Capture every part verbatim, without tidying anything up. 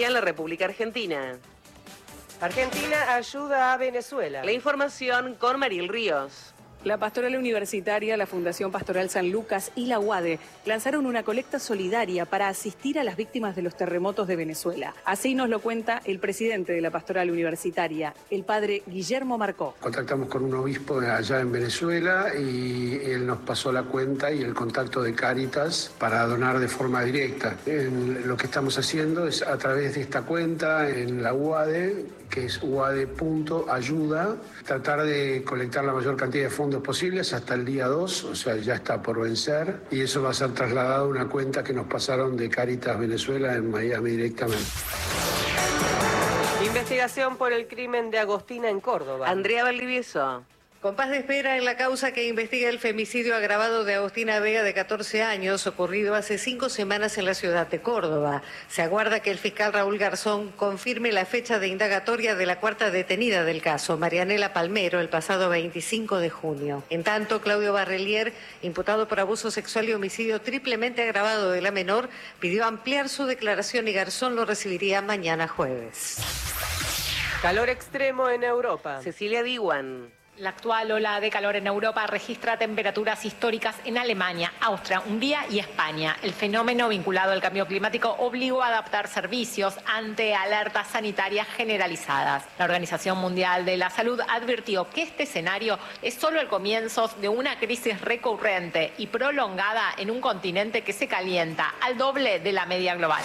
en la República Argentina. Argentina ayuda a Venezuela. La información con Mariel Ríos. La Pastoral Universitaria, la Fundación Pastoral San Lucas y la U A D E lanzaron una colecta solidaria para asistir a las víctimas de los terremotos de Venezuela. Así nos lo cuenta el presidente de la Pastoral Universitaria, el padre Guillermo Marcó. Contactamos con un obispo allá en Venezuela y él nos pasó la cuenta y el contacto de Cáritas para donar de forma directa. En lo que estamos haciendo es a través de esta cuenta en la U A D E, que es u a d e punto ayuda, tratar de colectar la mayor cantidad de fondos posibles hasta el día dos, o sea, ya está por vencer, y eso va a ser trasladado a una cuenta que nos pasaron de Cáritas Venezuela en Miami directamente. Investigación por el crimen de Agostina en Córdoba. Andrea Valdivieso. Compás de espera en la causa que investiga el femicidio agravado de Agostina Vega, de catorce años, ocurrido hace cinco semanas en la ciudad de Córdoba. Se aguarda que el fiscal Raúl Garzón confirme la fecha de indagatoria de la cuarta detenida del caso, Marianela Palmero, el pasado veinticinco de junio. En tanto, Claudio Barrelier, imputado por abuso sexual y homicidio triplemente agravado de la menor, pidió ampliar su declaración y Garzón lo recibiría mañana jueves. Calor extremo en Europa. Cecilia Diwan. La actual ola de calor en Europa registra temperaturas históricas en Alemania, Austria, Hungría y España. El fenómeno vinculado al cambio climático obligó a adaptar servicios ante alertas sanitarias generalizadas. La Organización Mundial de la Salud advirtió que este escenario es solo el comienzo de una crisis recurrente y prolongada en un continente que se calienta al doble de la media global.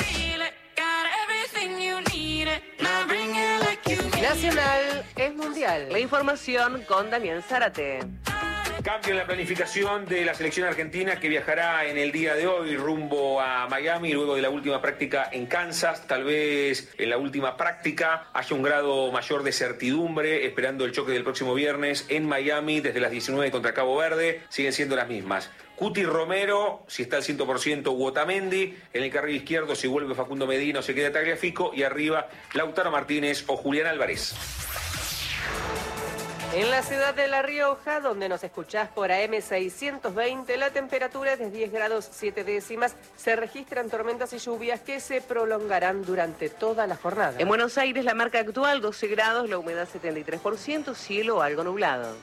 Nacional es mundial. La información con Damián Zárate. Cambio en la planificación de la selección argentina que viajará en el día de hoy rumbo a Miami luego de la última práctica en Kansas. Tal vez en la última práctica haya un grado mayor de certidumbre esperando el choque del próximo viernes en Miami desde las diecinueve contra Cabo Verde. Siguen siendo las mismas. Cuti Romero, si está al cien por ciento, Otamendi. En el carril izquierdo, si vuelve Facundo Medina o se queda Tagliafico. Y arriba, Lautaro Martínez o Julián Álvarez. En la ciudad de La Rioja, donde nos escuchás por A M seiscientos veinte, la temperatura es de diez grados siete décimas. Se registran tormentas y lluvias que se prolongarán durante toda la jornada. En Buenos Aires, la marca actual, doce grados, la humedad setenta y tres por ciento, cielo algo nublado.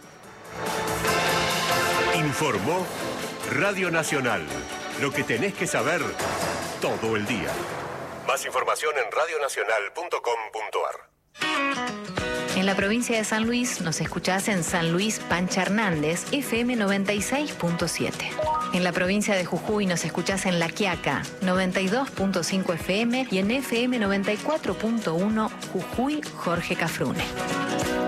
Informó Radio Nacional. Lo que tenés que saber todo el día. Más información en radio nacional punto com punto a r. En la provincia de San Luis nos escuchás en San Luis Pancha Hernández, F M noventa y seis punto siete. En la provincia de Jujuy nos escuchás en La Quiaca, noventa y dos punto cinco F M y en F M noventa y cuatro punto uno Jujuy Jorge Cafrune.